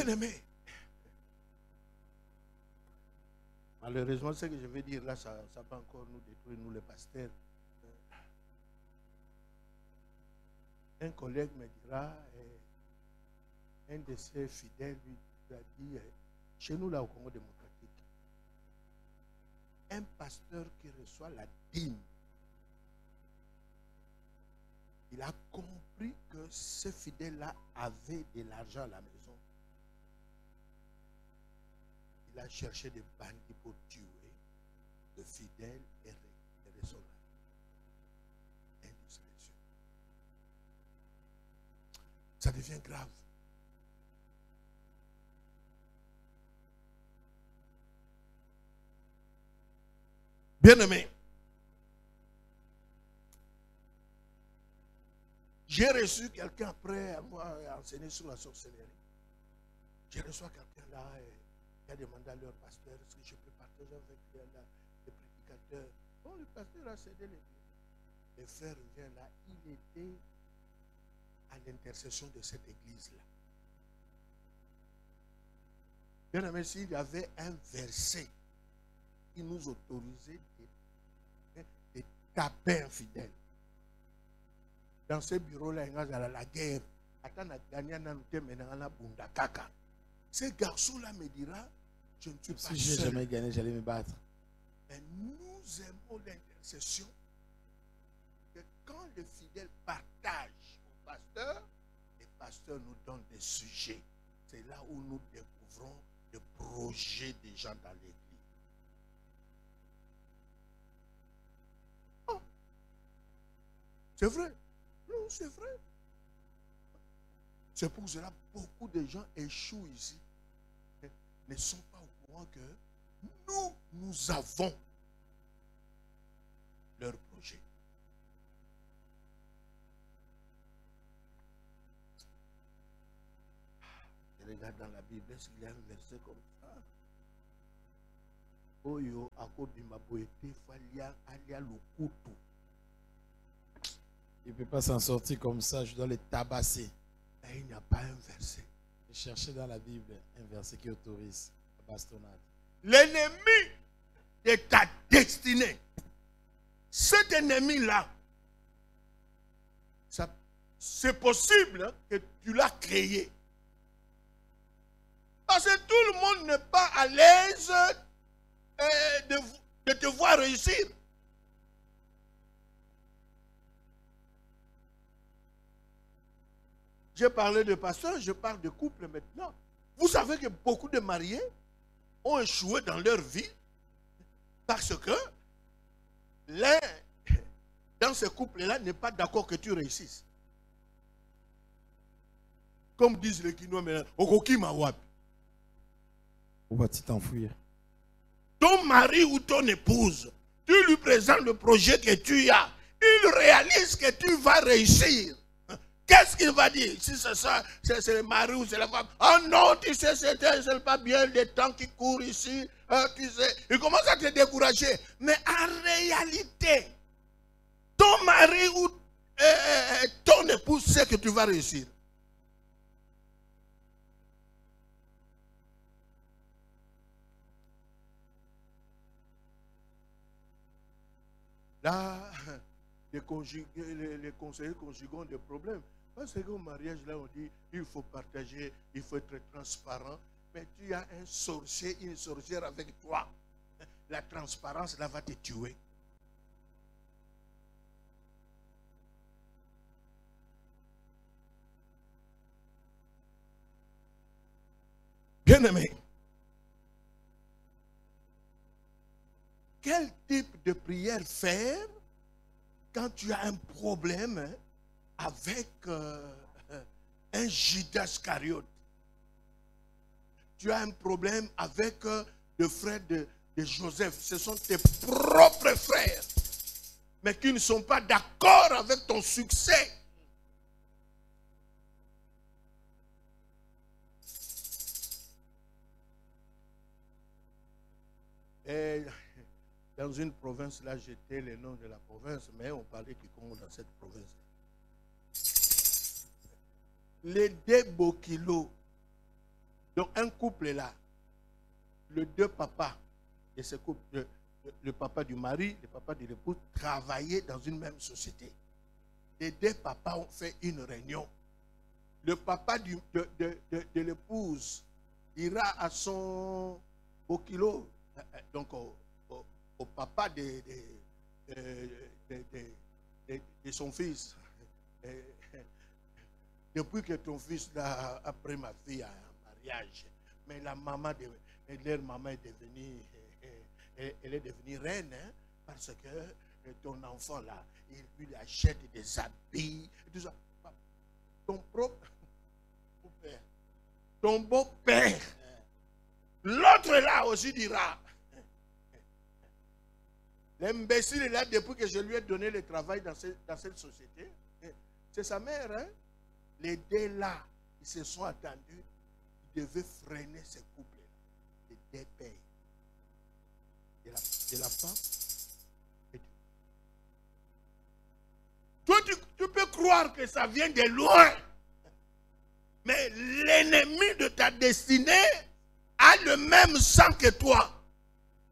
Bien-aimé, malheureusement, ce que je vais dire là, ça va encore nous détruire, nous les pasteurs. Un collègue me dira, un de ses fidèles lui a dit, chez nous là au Congo démocratique, un pasteur qui reçoit la dîme, il a compris que ce fidèle-là avait de l'argent à la maison. Il a cherché des bandits pour tuer le fidèle et recevoir indiscrétion. Ça devient grave. Bien-aimé, j'ai reçu quelqu'un après avoir enseigné sur la sorcellerie. J'ai reçu quelqu'un là qui a demandé à leur pasteur est-ce que je peux partager avec les prédicateurs. Bon, le pasteur a cédé les biens. Le frère vient là, il était à l'intercession de cette église-là. Bien aimé, s'il y avait un verset qui nous autorisait de taper un fidèle. Dans ce bureau-là, il y a la guerre. Ce garçon-là me dira, je ne suis pas seul. Si j'ai jamais gagné, j'allais me battre. Mais nous aimons l'intercession. Que quand le fidèle partage au pasteur, le pasteur nous donne des sujets. C'est là où nous découvrons le projet des gens dans l'église. Oh. C'est vrai. Non, c'est vrai. C'est pour cela que beaucoup de gens échouent ici. Ne sont pas au courant que nous avons leur projet. Je regarde dans la Bible, est-ce qu'il y a un verset comme ça? Oyo akobima boete falia alia lukutu. Il ne peut pas s'en sortir comme ça, je dois le tabasser. Et il n'y a pas un verset. J'ai cherché dans la Bible un verset qui autorise la bastonnade. L'ennemi de ta destinée, cet ennemi-là, c'est possible que tu l'as créé. Parce que tout le monde n'est pas à l'aise de te voir réussir. J'ai parlé de pasteur, je parle de couple maintenant. Vous savez que beaucoup de mariés ont échoué dans leur vie parce que l'un dans ce couple-là n'est pas d'accord que tu réussisses. Comme disent les Kinois maintenant, Okoki Mawab. Où vas-tu t'enfuir? Ton mari ou ton épouse, tu lui présentes le projet que tu as. Il réalise que tu vas réussir. Qu'est-ce qu'il va dire? Si c'est ça, c'est le mari ou c'est la femme. Oh non, tu sais, c'est pas bien le temps qui court ici. Tu sais, il commence à te décourager. Mais en réalité, ton mari ou ton épouse sait que tu vas réussir. Là, les conseillers conjugaux ont des problèmes. Parce qu'au mariage, là, on dit il faut partager, il faut être transparent. Mais tu as un sorcier, une sorcière avec toi. La transparence, là, va te tuer. Bien-aimé, quel type de prière faire quand tu as un problème avec un Judas Iscariote? Tu as un problème avec le frère de Joseph. Ce sont tes propres frères, mais qui ne sont pas d'accord avec ton succès. Et dans une province, là, j'étais le nom de la province, mais on parlait Kikongo dans cette province. Les Debokilo, Donc un couple là, les deux papas de ce couple, le papa du mari, le papa de l'épouse, travaillaient dans une même société. Les deux papas ont fait une réunion. Le papa de l'épouse ira à son au kilo, donc au papa de son fils. Depuis que ton fils a pris ma fille en mariage, mais la maman leur maman est devenue, elle est devenue reine, hein, parce que ton enfant là, il lui achète des habits, et tout ça. Ton propre père, ton beau-père, l'autre là aussi dira, l'imbécile est là depuis que je lui ai donné le travail dans cette société. C'est sa mère, hein? Les deux là, ils se sont attendus, ils devaient freiner ce couple-là. Les deux pères. De la femme et du... Toi, tu peux croire que ça vient de loin. Mais l'ennemi de ta destinée a le même sang que toi.